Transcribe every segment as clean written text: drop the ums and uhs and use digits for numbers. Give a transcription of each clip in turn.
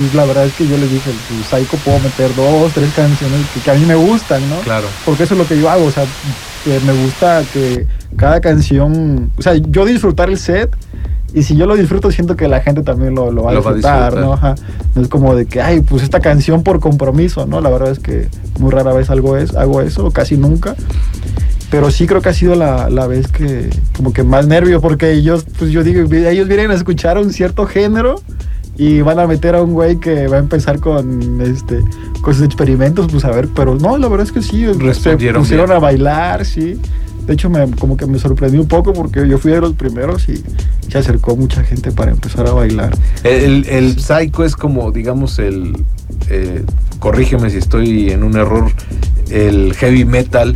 pues la verdad es que yo les dije, pues Psycho puedo meter 2, 3 canciones que a mí me gustan, ¿no? Claro. Porque eso es lo que yo hago, o sea, que me gusta que cada canción, o sea, yo disfrutar el set, y si yo lo disfruto, siento que la gente también lo va a disfrutar, ¿no? Ajá. No es como de que, ay, pues esta canción por compromiso, ¿no? La verdad es que muy rara vez hago eso, o casi nunca. Pero sí creo que ha sido la vez que, como que más nervio, porque ellos, pues yo digo, ellos vienen a escuchar un cierto género y van a meter a un güey que va a empezar con sus experimentos, pues a ver, pero no, la verdad es que sí, se pusieron bien a bailar, sí. De hecho, como que me sorprendió un poco porque yo fui de los primeros y se acercó mucha gente para empezar a bailar. El Psycho es como, digamos, corrígeme si estoy en un error, el heavy metal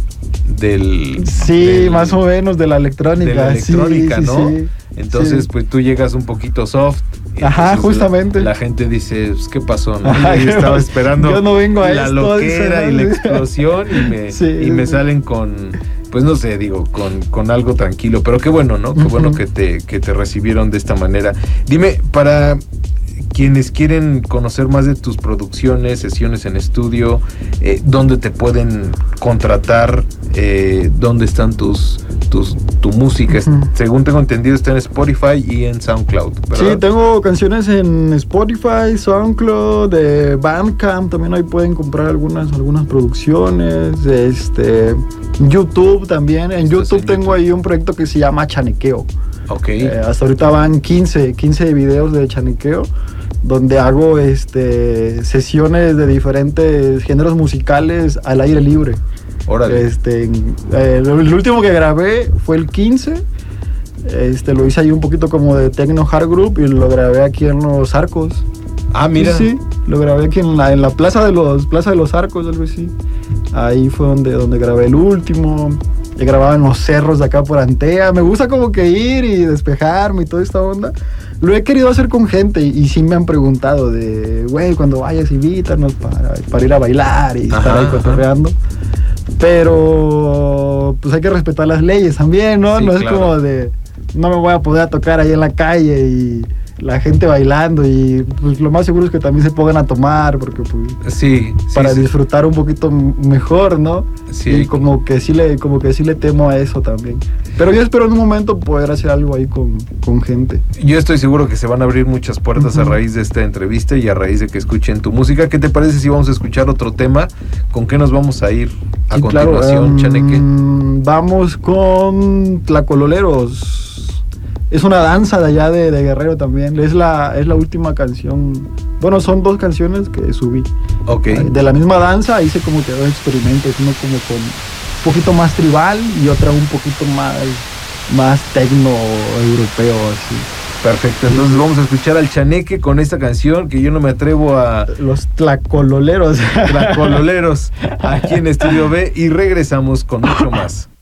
Sí, más o menos de la electrónica. De la electrónica, sí, ¿no? Sí, entonces, pues tú llegas un poquito soft. Ajá, justamente. La gente dice, pues, ¿qué pasó? ¿No? Ajá, yo estaba esperando yo no vengo a la loquera y la explosión y me salen con, pues no sé, digo, con algo tranquilo. Pero qué bueno, ¿no? Qué bueno que te recibieron de esta manera. Dime, para quienes quieren conocer más de tus producciones, sesiones en estudio, ¿dónde te pueden contratar? ¿Dónde están tu música? Según tengo entendido, está en Spotify y en SoundCloud, ¿verdad? Sí, tengo canciones en Spotify, SoundCloud, de Bandcamp, también ahí pueden comprar algunas producciones, YouTube también. En YouTube tengo ahí un proyecto que se llama Chanequeo. Okay. Hasta ahorita van 15 videos de chaniqueo, donde hago sesiones de diferentes géneros musicales al aire libre. Órale. El último que grabé fue el 15. Lo hice ahí un poquito como de techno hard group y lo grabé aquí en Los Arcos. Ah, mira. Sí, lo grabé aquí en la plaza de los Arcos, algo así. Ahí fue donde grabé el último. He grabado en los cerros de acá por Antea. Me gusta como que ir y despejarme y toda esta onda. Lo he querido hacer con gente y sí me han preguntado de, güey, cuando vayas invítanos para ir a bailar y estar ahí cotorreando. Pero pues hay que respetar las leyes también, ¿no? Sí, no es claro. Como de, no me voy a poder tocar ahí en la calle y la gente bailando y pues lo más seguro es que también se pongan a tomar porque pues para disfrutar un poquito mejor, ¿no? Sí. Y como que sí le temo a eso también. Pero yo espero en un momento poder hacer algo ahí con gente. Yo estoy seguro que se van a abrir muchas puertas a raíz de esta entrevista y a raíz de que escuchen tu música. ¿Qué te parece si vamos a escuchar otro tema? ¿Con qué nos vamos a ir a continuación, Chaneque? Vamos con Tlacololeros. Es una danza de allá de Guerrero también. Es la última canción. Bueno, son 2 canciones que subí. Okay. De la misma danza hice como que 2 experimentos. Uno como con un poquito más tribal y otra un poquito más tecno europeo así. Perfecto, entonces vamos a escuchar al Chaneque con esta canción que yo no me atrevo a... Los Tlacololeros. Tlacololeros, aquí en Estudio B y regresamos con mucho más.